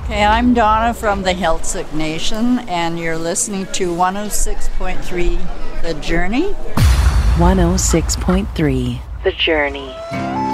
Hey, I'm Donna from the Heiltsuk Nation, and you're listening to 106.3 The Journey. 106.3 The Journey.